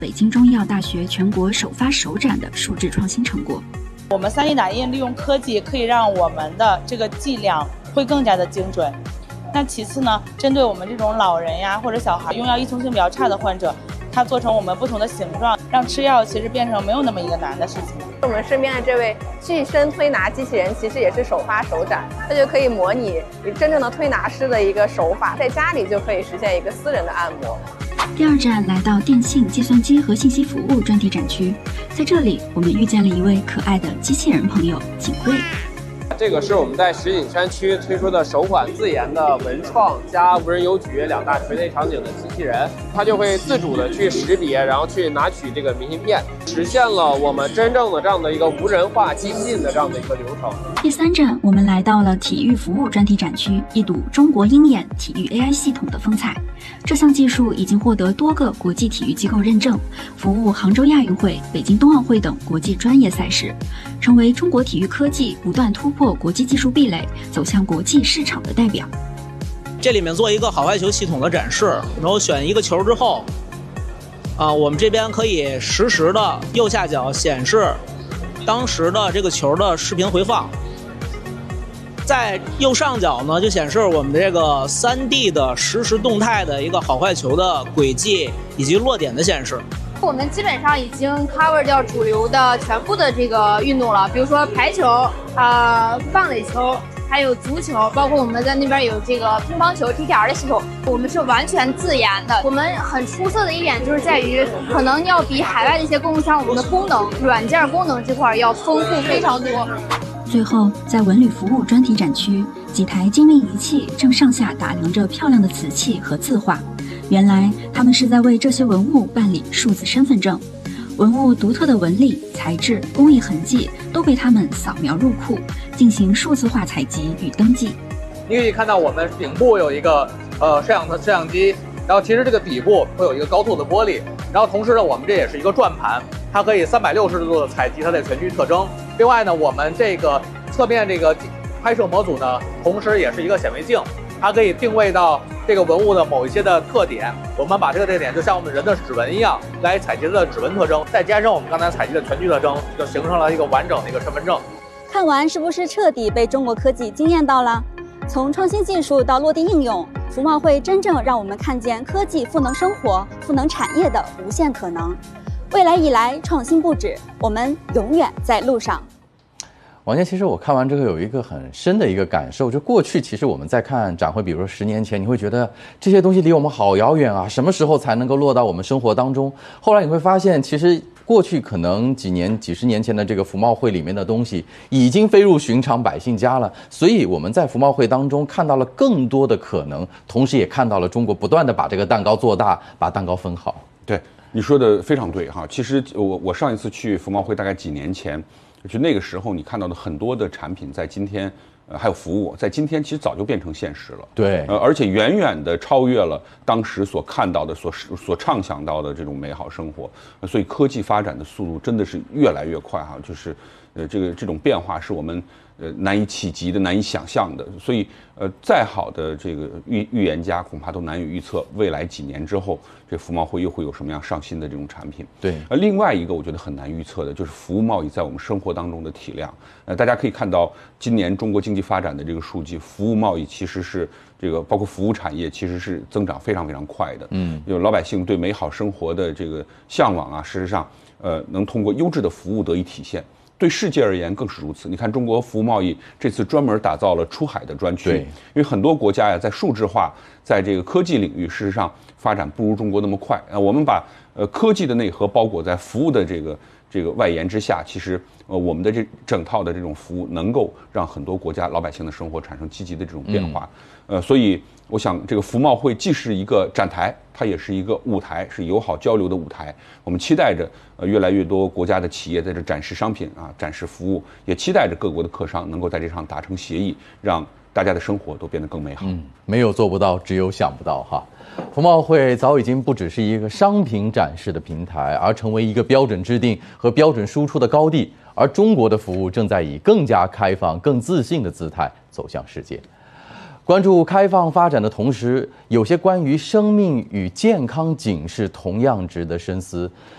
北京中医药大学全国首发首展的数字创新成果。 我们3D 打印利用科技可以让我们的这个剂量会更加的精准。那其次呢，针对我们这种老人呀或者小孩用药依从性比较差的患者，它做成我们不同的形状，让吃药其实变成没有那么一个难的事情。 我们身边的这位具身推拿机器人其实也是首发首展，它就可以模拟你真正的推拿师的一个手法，在家里就可以实现一个私人的按摩。 第二站来到电信、计算机和信息服务专题展区，在这里我们遇见了一位可爱的机器人朋友景贵。 这个是我们在石景山区推出的首款自研的文创加无人邮局2大垂类场景的机器人，它就会自主的去识别，然后去拿取这个明信片，实现了我们真正的这样的一个无人化机信的这样的一个流程。 第三站，我们来到了体育服务专题展区，一睹中国鹰眼体育 AI 系统的风采。这项技术已经获得多个国际体育机构认证，服务杭州亚运会、北京冬奥会等国际专业赛事，成为中国体育科技不断突破国际技术壁垒，走向国际市场的代表。 这里面做一个好坏球系统的展示，然后选一个球之后，我们这边可以实时的右下角显示当时的这个球的视频回放。在右上角呢，就显示我们这个3D 的实时动态的一个好坏球的轨迹以及落点的显示。 我们基本上已经 cover 掉主流的全部的这个运动了，比如说排球、棒垒球，还有足球，包括我们在那边有这个乒乓球 TTR 的系统，我们是完全自研的。我们很出色的一点就是在于，可能要比海外的一些供应商，我们的功能、软件功能这块要丰富非常多。 最后，在文旅服务专题展区，几台精密仪器正上下打量着漂亮的瓷器和字画。原来，他们是在为这些文物办理数字身份证。文物独特的纹理、材质、工艺痕迹都被他们扫描入库，进行数字化采集与登记。 你可以看到我们顶部有一个摄像机，然后其实这个底部会有一个高透的玻璃，然后同时呢，我们这也是一个转盘，它可以360度的采集它的全局特征。另外呢，我们这个侧面这个拍摄模组呢，同时也是一个显微镜，它可以定位到这个文物的某一些的特点。我们把这个特点就像我们人的指纹一样来采集它的指纹特征，再加上我们刚才采集的全局特征，就形成了一个完整的一个身份证。 看完是不是彻底被中国科技惊艳到了？从创新技术到落地应用，服贸会真正让我们看见科技赋能生活、赋能产业的无限可能。未来以来，创新不止，我们永远在路上。 王健，其实我看完之后有一个很深的一个感受，就过去其实我们在看展会，比如说10年前，你会觉得这些东西离我们好遥远啊，什么时候才能够落到我们生活当中？后来你会发现，其实过去可能几十年前的这个服贸会里面的东西，已经飞入寻常百姓家了。所以我们在服贸会当中看到了更多的可能，同时也看到了中国不断的把这个蛋糕做大，把蛋糕分好。 对，你说的非常对哈。其实我上一次去服贸会大概几年前。就那个时候，你看到的很多的产品，在今天，还有服务，在今天其实早就变成现实了。 对， 而且远远的超越了当时所看到的、所畅想到的这种美好生活。所以科技发展的速度真的是越来越快哈，就是这种变化是我们难以企及的、难以想象的。所以再好的这个预言家恐怕都难以预测未来几年之后，这服贸会又会有什么样上新的这种产品。 对， 另外一个我觉得很难预测的就是服务贸易在我们生活当中的体量。大家可以看到今年中国经济发展的这个数据，服务贸易其实是这个包括服务产业其实是增长非常非常快的。有老百姓对美好生活的这个向往啊，事实上能通过优质的服务得以体现。对世界而言更是如此。你看，中国服务贸易这次专门打造了出海的专区，因为很多国家呀，在数字化，在这个科技领域，事实上发展不如中国那么快。我们把科技的内核包裹在服务的这个外延之下，其实我们的这整套的这种服务，能够让很多国家老百姓的生活产生积极的这种变化。所以我想，这个服贸会既是一个展台，它也是一个舞台，是友好交流的舞台。我们期待着越来越多国家的企业在这展示商品啊，展示服务，也期待着各国的客商能够在这上达成协议，让大家的生活都变得更美好。 没有做不到，只有想不到哈。服贸会早已经不只是一个商品展示的平台，而成为一个标准制定和标准输出的高地。而中国的服务正在以更加开放、更自信的姿态走向世界。关注开放发展的同时，有些关于生命与健康警示同样值得深思。